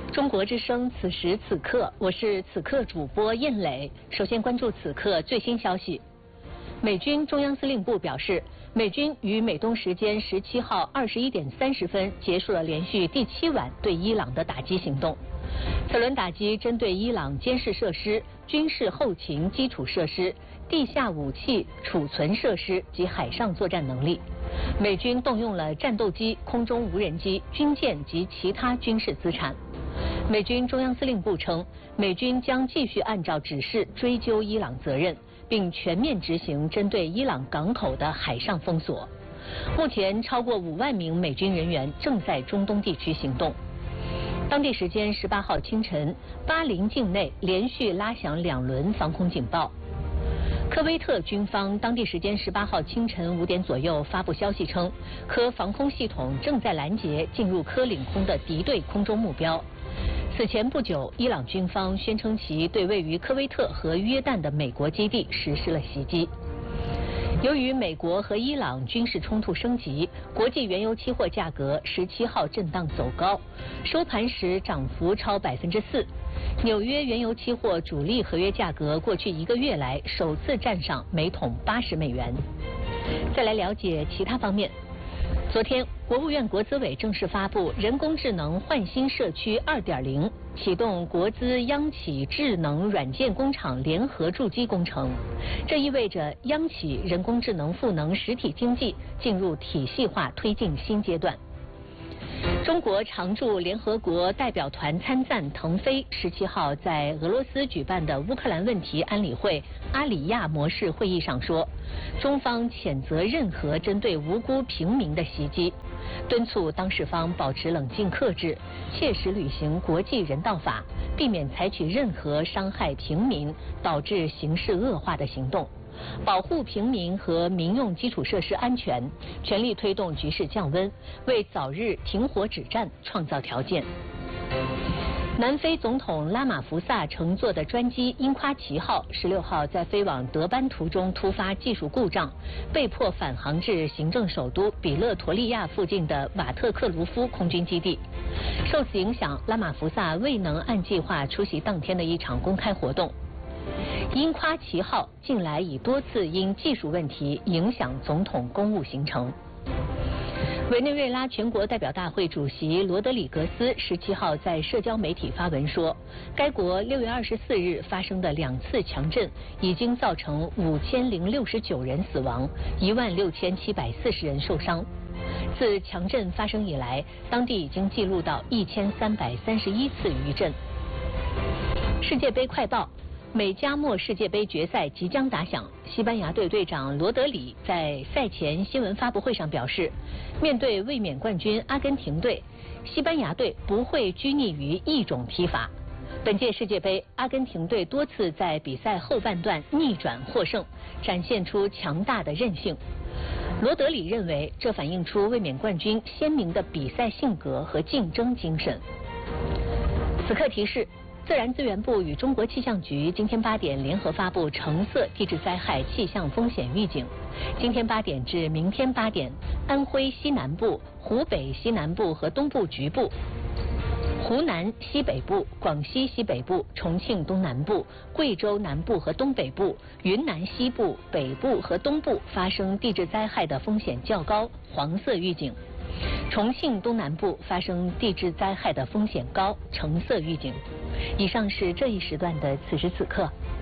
中国之声此时此刻，我是此刻主播燕磊。首先关注此刻最新消息。美军中央司令部表示，美军于美东时间17号21点30分结束了连续第7晚对伊朗的打击行动。此轮打击针对伊朗监视设施、军事后勤基础设施、地下武器储存设施及海上作战能力。美军动用了战斗机、空中无人机、军舰及其他军事资产。美军中央司令部称，美军将继续按照指示追究伊朗责任，并全面执行针对伊朗港口的海上封锁。目前，超过5万名美军人员正在中东地区行动。当地时间18号清晨，巴林境内连续拉响2轮防空警报。科威特军方当地时间18号清晨5点左右发布消息称，科防空系统正在拦截进入科领空的敌对空中目标。此前不久，伊朗军方宣称其对位于科威特和约旦的美国基地实施了袭击。由于美国和伊朗军事冲突升级，国际原油期货价格17号震荡走高，收盘时涨幅超4%。纽约原油期货主力合约价格过去1个月来首次站上每桶80美元。再来了解其他方面。昨天，国务院国资委正式发布人工智能焕新社区 2.0， 启动国资央企智能软件工厂联合筑基工程。这意味着央企人工智能赋能实体经济进入体系化推进新阶段。中国常驻联合国代表团参赞腾飞17号在俄罗斯举办的乌克兰问题安理会阿里亚模式会议上说，中方谴责任何针对无辜平民的袭击，敦促当事方保持冷静克制，切实履行国际人道法，避免采取任何伤害平民、导致形势恶化的行动，保护平民和民用基础设施安全，全力推动局势降温，为早日停火止战创造条件。南非总统拉马福萨乘坐的专机樱夸奇号16号在飞往德班途中突发技术故障，被迫返航至行政首都比勒陀利亚附近的瓦特克卢夫空军基地。受此影响，拉马福萨未能按计划出席当天的一场公开活动。樱夸奇号近来已多次因技术问题影响总统公务行程。委内瑞拉全国代表大会主席罗德里格斯17号在社交媒体发文说，该国6月24日发生的2次强震已经造成5069人死亡，16740人受伤。自强震发生以来，当地已经记录到1331次余震。世界杯快报。美加墨世界杯决赛即将打响，西班牙队队长罗德里在赛前新闻发布会上表示，面对卫冕冠军阿根廷队，西班牙队不会拘泥于一种踢法。本届世界杯，阿根廷队多次在比赛后半段逆转获胜，展现出强大的韧性。罗德里认为，这反映出卫冕冠军鲜明的比赛性格和竞争精神。此刻提示。自然资源部与中国气象局今天8点联合发布橙色地质灾害气象风险预警。今天8点至明天8点，安徽西南部、湖北西南部和东部局部、湖南西北部、广西西北部、重庆东南部、贵州南部和东北部、云南西部、北部和东部发生地质灾害的风险较高，黄色预警。重庆东南部发生地质灾害的风险高，橙色预警。以上是这一时段的此时此刻。